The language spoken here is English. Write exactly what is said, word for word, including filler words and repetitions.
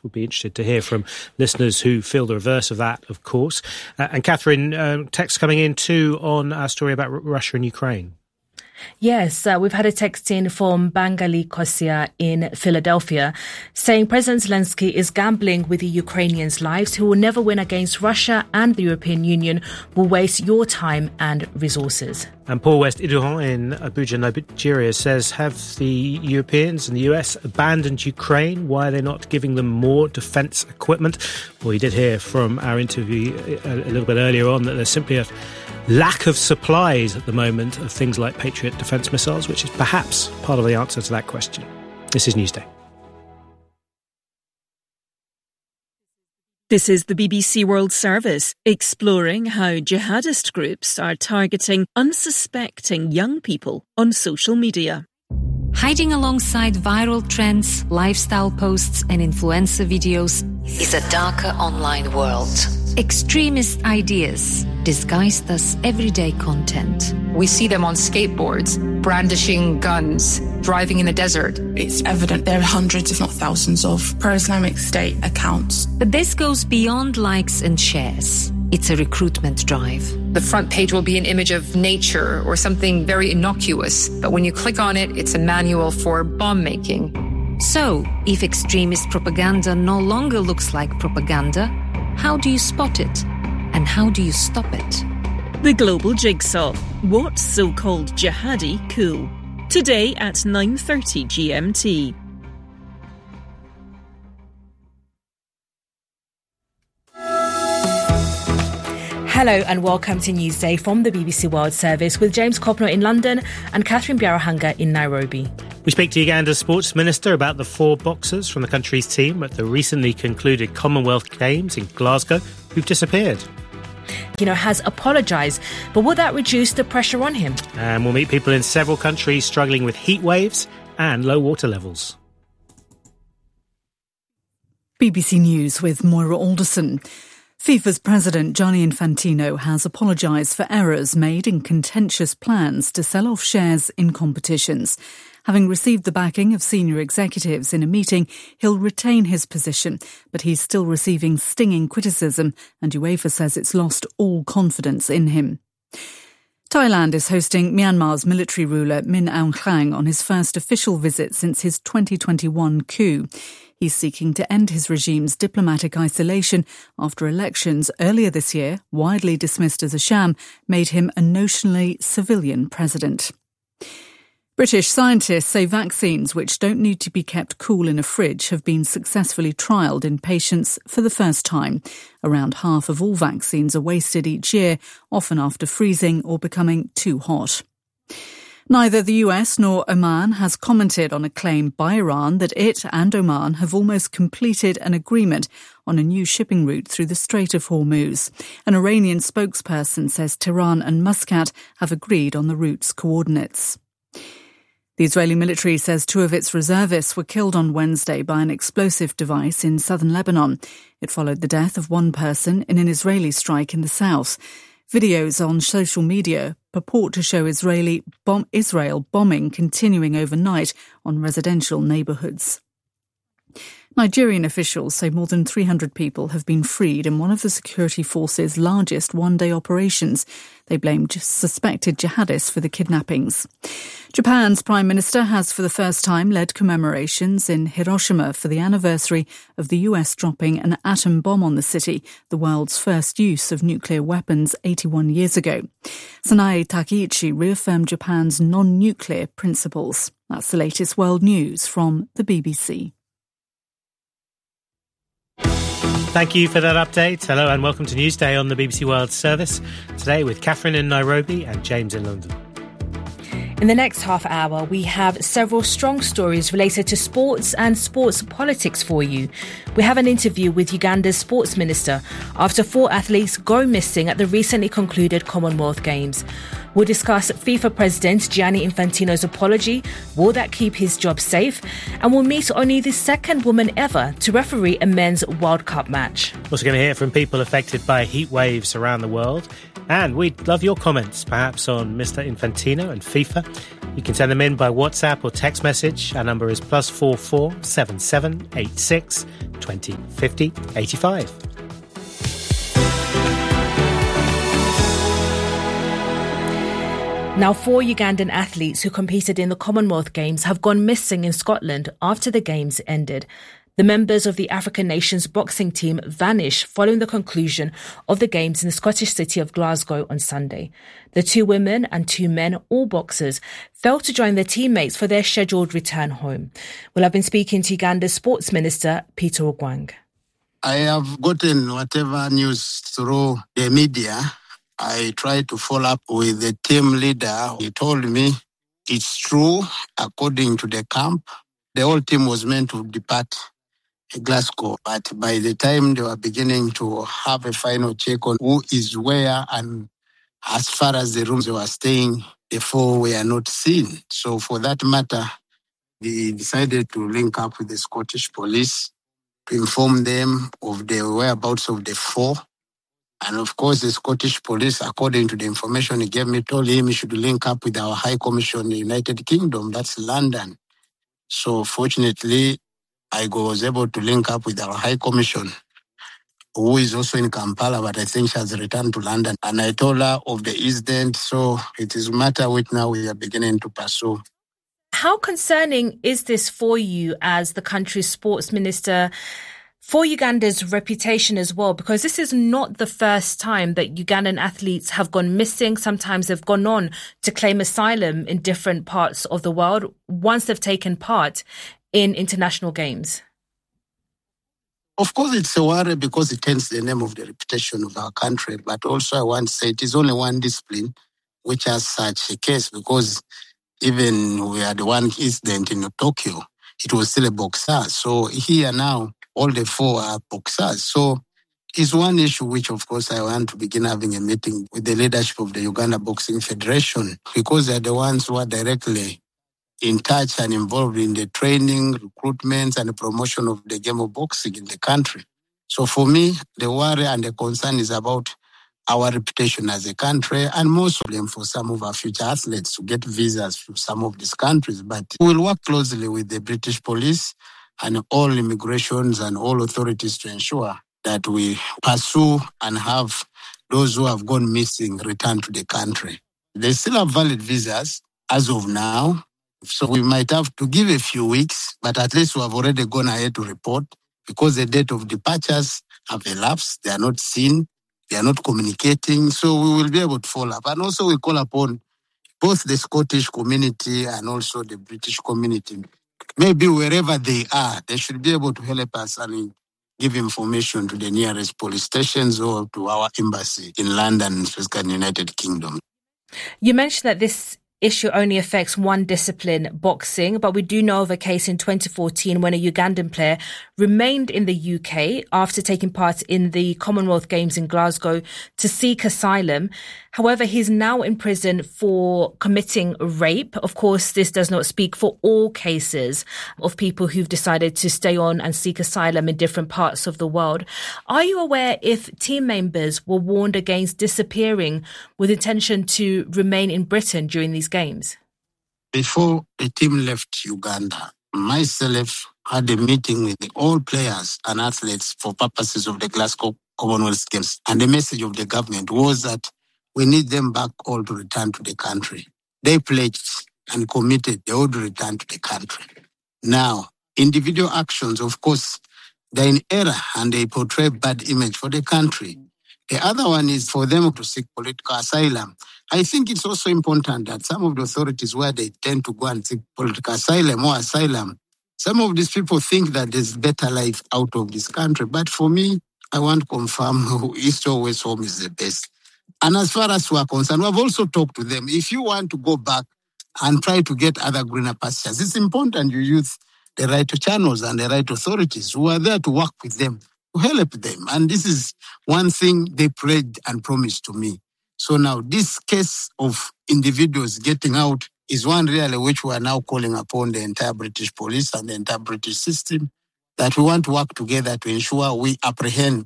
We'll be interested to hear from listeners who feel the reverse of that, of course. Uh, and Catherine, uh, text coming in too on our story about R- Russia and Ukraine. Yes, uh, we've had a text in from Bangali Kosia in Philadelphia saying President Zelensky is gambling with the Ukrainians' lives who will never win against Russia, and the European Union will waste your time and resources. And Paul West Iduron in Abuja, Nigeria says, have the Europeans and the U S abandoned Ukraine? Why are they not giving them more defence equipment? Well, you did hear from our interview a, a little bit earlier on that there's simply a lack of supplies at the moment of things like Patriot defence missiles, which is perhaps part of the answer to that question. This is Newsday. This is the B B C World Service, exploring how jihadist groups are targeting unsuspecting young people on social media. Hiding alongside viral trends, lifestyle posts and influencer videos is a darker online world. Extremist ideas disguised as everyday content. We see them on skateboards, brandishing guns, driving in the desert. It's evident there are hundreds, if not thousands, of pro-Islamic State accounts. But this goes beyond likes and shares. It's a recruitment drive. The front page will be an image of nature or something very innocuous, but when you click on it, it's a manual for bomb making. So, if extremist propaganda no longer looks like propaganda, how do you spot it? And how do you stop it? The Global Jigsaw. What's so-called jihadi cool? Today at nine thirty G M T. Hello and welcome to Newsday from the B B C World Service with James Copnor in London and Catherine Biarahanga in Nairobi. We speak to Uganda's sports minister about the four boxers from the country's team at the recently concluded Commonwealth Games in Glasgow who've disappeared. You know, has apologised, but will that reduce the pressure on him? And we'll meet people in several countries struggling with heat waves and low water levels. B B C News with Moira Alderson. FIFA's president Gianni Infantino has apologised for errors made in contentious plans to sell off shares in competitions. Having received the backing of senior executives in a meeting, he'll retain his position, but he's still receiving stinging criticism, and UEFA says it's lost all confidence in him. Thailand is hosting Myanmar's military ruler Min Aung Hlaing on his first official visit since his twenty twenty-one coup. He's seeking to end his regime's diplomatic isolation after elections earlier this year, widely dismissed as a sham, made him a notionally civilian president. British scientists say vaccines which don't need to be kept cool in a fridge have been successfully trialled in patients for the first time. Around half of all vaccines are wasted each year, often after freezing or becoming too hot. Neither the U S nor Oman has commented on a claim by Iran that it and Oman have almost completed an agreement on a new shipping route through the Strait of Hormuz. An Iranian spokesperson says Tehran and Muscat have agreed on the route's coordinates. The Israeli military says two of its reservists were killed on Wednesday by an explosive device in southern Lebanon. It followed the death of one person in an Israeli strike in the south. Videos on social media purport to show Israeli bomb- Israel bombing continuing overnight on residential neighbourhoods. Nigerian officials say more than three hundred people have been freed in one of the security force's largest one-day operations. They blamed suspected jihadists for the kidnappings. Japan's Prime Minister has for the first time led commemorations in Hiroshima for the anniversary of the U S dropping an atom bomb on the city, the world's first use of nuclear weapons eighty-one years ago. Sanae Takeichi reaffirmed Japan's non-nuclear principles. That's the latest world news from the B B C. Thank you for that update. Hello and welcome to Newsday on the B B C World Service. Today with Catherine in Nairobi and James in London. In the next half hour, we have several strong stories related to sports and sports politics for you. We have an interview with Uganda's sports minister after four athletes go missing at the recently concluded Commonwealth Games. We'll discuss FIFA President Gianni Infantino's apology. Will that keep his job safe? And we'll meet only the second woman ever to referee a men's World Cup match. Also going to hear from people affected by heat waves around the world. And we'd love your comments, perhaps on Mister Infantino and FIFA. You can send them in by WhatsApp or text message. Our number is plus four four seven seven eight six twenty fifty eighty-five. Now, four Ugandan athletes who competed in the Commonwealth Games have gone missing in Scotland after the Games ended. The members of the African nations boxing team vanished following the conclusion of the Games in the Scottish city of Glasgow on Sunday. The two women and two men, all boxers, failed to join their teammates for their scheduled return home. Well, I've been speaking to Uganda's Sports Minister, Peter Ogwang. I have gotten whatever news through the media. I tried to follow up with the team leader. He told me it's true, according to the camp. The whole team was meant to depart Glasgow, but by the time they were beginning to have a final check on who is where, and as far as the rooms they were staying, the four were not seen. So for that matter, they decided to link up with the Scottish police to inform them of the whereabouts of the four. And of course, the Scottish police, according to the information he gave me, told him he should link up with our High Commission in the United Kingdom, that's London. So fortunately, I was able to link up with our High Commission, who is also in Kampala, but I think she has returned to London. And I told her of the incident, so it is a matter which now we are beginning to pursue. How concerning is this for you as the country's sports minister, for Uganda's reputation as well? Because this is not the first time that Ugandan athletes have gone missing. Sometimes they've gone on to claim asylum in different parts of the world once they've taken part in international games. Of course, it's a worry because it taints the name of the reputation of our country. But also I want to say it is only one discipline which has such a case, because even we had one incident in Tokyo, it was still a boxer. So here now, all the four are boxers. So it's one issue which, of course, I want to begin having a meeting with the leadership of the Uganda Boxing Federation, because they're the ones who are directly in touch and involved in the training, recruitment, and the promotion of the game of boxing in the country. So for me, the worry and the concern is about our reputation as a country, and most of them for some of our future athletes to get visas to some of these countries. But we will work closely with the British police and all immigrations and all authorities to ensure that we pursue and have those who have gone missing return to the country. They still have valid visas as of now, so we might have to give a few weeks, but at least we have already gone ahead to report, because the date of departures have elapsed. They are not seen, they are not communicating, so we will be able to follow up. And also we call upon both the Scottish community and also the British community. Maybe wherever they are, they should be able to help us and give information to the nearest police stations or to our embassy in London, especially in the United Kingdom. You mentioned that this issue only affects one discipline, boxing, but we do know of a case in twenty fourteen when a Ugandan player remained in the U K after taking part in the Commonwealth Games in Glasgow to seek asylum. However, he's now in prison for committing rape. Of course, this does not speak for all cases of people who've decided to stay on and seek asylum in different parts of the world. Are you aware if team members were warned against disappearing with intention to remain in Britain during these games? Before the team left Uganda, myself had a meeting with all players and athletes for purposes of the Glasgow Commonwealth Games. And the message of the government was that we need them back all to return to the country. They pledged and committed they would return to the country. Now, individual actions, of course, they're in error and they portray bad image for the country. The other one is for them to seek political asylum. I think it's also important that some of the authorities where they tend to go and seek political asylum or asylum, some of these people think that there's better life out of this country. But for me, I want to confirm East or West home is the best. And as far as we are concerned, we have also talked to them. If you want to go back and try to get other greener pastures, it's important you use the right channels and the right authorities who are there to work with them, to help them. And this is one thing they prayed and promised to me. So now this case of individuals getting out is one really which we are now calling upon the entire British police and the entire British system that we want to work together to ensure we apprehend